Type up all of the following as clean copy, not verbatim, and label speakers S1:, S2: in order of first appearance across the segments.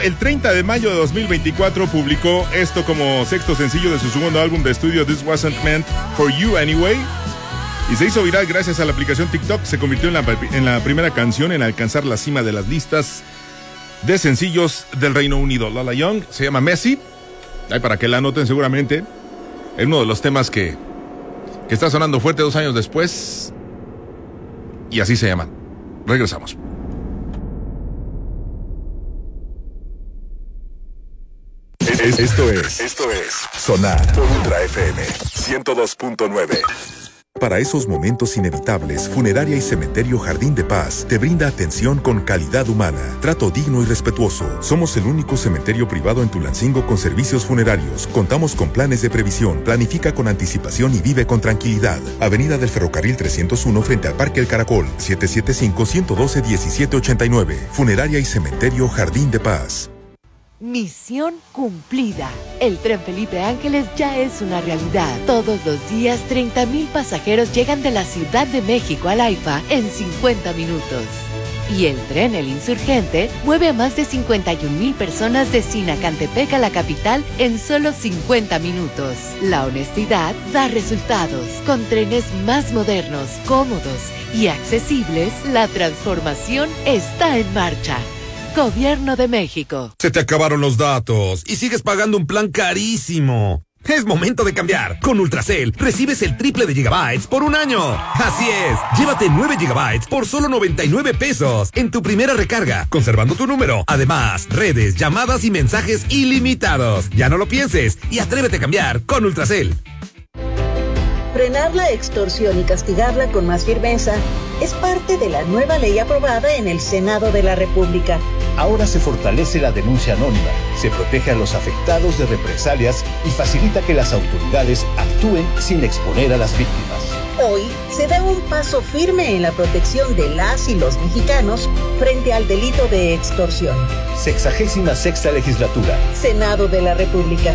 S1: El 30 de mayo de 2024 publicó esto como sexto sencillo de su segundo álbum de estudio This Wasn't Meant For You Anyway. Y se hizo viral gracias a la aplicación TikTok. Se convirtió en la primera canción en alcanzar la cima de las listas de sencillos del Reino Unido. Lola Young, se llama Messy. Ahí para que la anoten seguramente. Es uno de los temas que está sonando fuerte 2 años después. Y así se llama. Regresamos.
S2: Esto es Sonar por Ultra FM 102.9. Para esos momentos inevitables, Funeraria y Cementerio Jardín de Paz te brinda atención con calidad humana, trato digno y respetuoso. Somos el único cementerio privado en Tulancingo con servicios funerarios. Contamos con planes de previsión. Planifica con anticipación y vive con tranquilidad. Avenida del Ferrocarril 301 frente al Parque El Caracol, 775-112-1789. Funeraria y Cementerio Jardín de Paz.
S3: Misión cumplida. El Tren Felipe Ángeles ya es una realidad. Todos los días 30,000 pasajeros llegan de la Ciudad de México al AIFA en 50 minutos. Y el tren El Insurgente mueve a más de 51,000 personas de Sinacantepec a la capital en solo 50 minutos. La honestidad da resultados. Con trenes más modernos, cómodos y accesibles, la transformación está en marcha. Gobierno de México.
S4: Se te acabaron los datos y sigues pagando un plan carísimo. Es momento de cambiar. Con Ultracel recibes el triple de gigabytes por 1 año. Así es. Llévate 9 gigabytes por solo 99 pesos en tu primera recarga, conservando tu número. Además, redes, llamadas y mensajes ilimitados. Ya no lo pienses y atrévete a cambiar con Ultracel.
S5: Frenar la extorsión y castigarla con más firmeza es parte de la nueva ley aprobada en el Senado de la República.
S6: Ahora se fortalece la denuncia anónima, se protege a los afectados de represalias y facilita que las autoridades actúen sin exponer a las víctimas.
S5: Hoy se da un paso firme en la protección de las y los mexicanos frente al delito de extorsión.
S6: 66ª Legislatura.
S5: Senado de la República.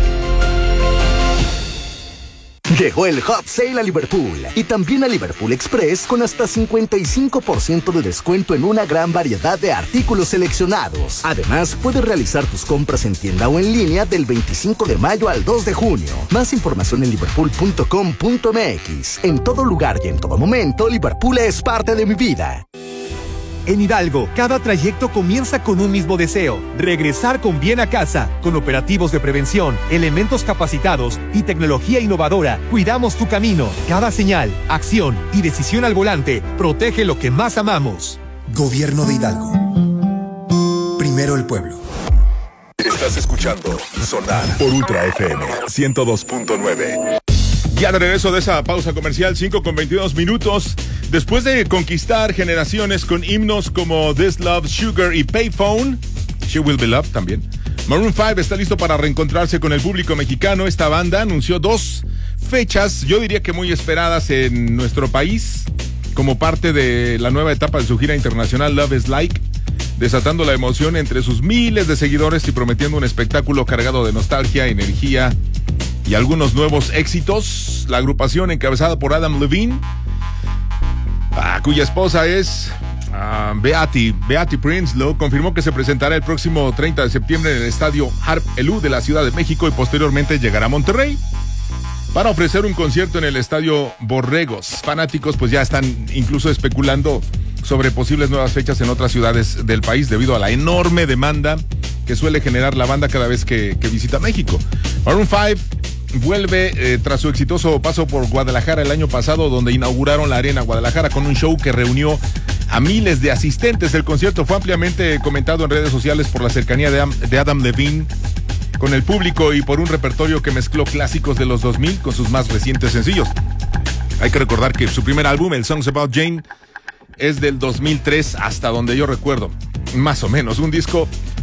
S7: Llegó el Hot Sale a Liverpool y también a Liverpool Express con hasta 55% de descuento en una gran variedad de artículos seleccionados. Además, puedes realizar tus compras en tienda o en línea del 25 de mayo al 2 de junio. Más información en liverpool.com.mx. En todo lugar y en todo momento, Liverpool es parte de mi vida.
S8: En Hidalgo, cada trayecto comienza con un mismo deseo: regresar con bien a casa. Con operativos de prevención, elementos capacitados y tecnología innovadora, cuidamos tu camino. Cada señal, acción y decisión al volante protege lo que más amamos.
S9: Gobierno de Hidalgo. Primero el pueblo.
S2: Estás escuchando Sonar por Ultra FM 102.9.
S1: Ya de regreso de esa pausa comercial, 5:22. Después de conquistar generaciones con himnos como This Love, Sugar y Payphone, She Will Be Loved también, Maroon 5 está listo para reencontrarse con el público mexicano. Esta banda anunció 2 fechas, yo diría que muy esperadas en nuestro país, como parte de la nueva etapa de su gira internacional Love is Like, desatando la emoción entre sus miles de seguidores y prometiendo un espectáculo cargado de nostalgia, energía y algunos nuevos éxitos. La agrupación, encabezada por Adam Levine, cuya esposa es Beatty Prinsloo, confirmó que se presentará el próximo 30 de septiembre en el estadio Harp Elú de la Ciudad de México y posteriormente llegará a Monterrey para ofrecer un concierto en el estadio Borregos. Fanáticos pues ya están incluso especulando sobre posibles nuevas fechas en otras ciudades del país debido a la enorme demanda que suele generar la banda cada vez que visita México. Maroon 5 vuelve tras su exitoso paso por Guadalajara el año pasado, donde inauguraron la Arena Guadalajara con un show que reunió a miles de asistentes. El concierto fue ampliamente comentado en redes sociales por la cercanía de Adam Levine con el público y por un repertorio que mezcló clásicos de los 2000 con sus más recientes sencillos. Hay que recordar que su primer álbum, el Songs About Jane, es del 2003 hasta donde yo recuerdo, más o menos. Un disco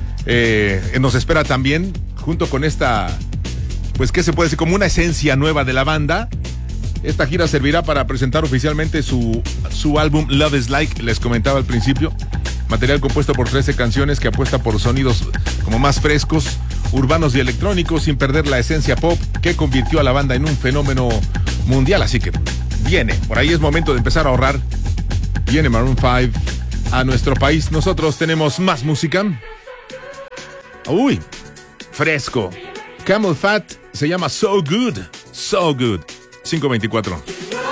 S1: nos espera también, junto con esta, pues, ¿qué se puede decir? Como una esencia nueva de la banda. Esta gira servirá para presentar oficialmente su álbum Love is Like, les comentaba al principio. Material compuesto por 13 canciones que apuesta por sonidos como más frescos, urbanos y electrónicos, sin perder la esencia pop que convirtió a la banda en un fenómeno mundial. Así que viene, por ahí es momento de empezar a ahorrar. Viene Maroon 5 a nuestro país. Nosotros tenemos más música. Uy, fresco. Camel Fat se llama So Good. So Good. 524.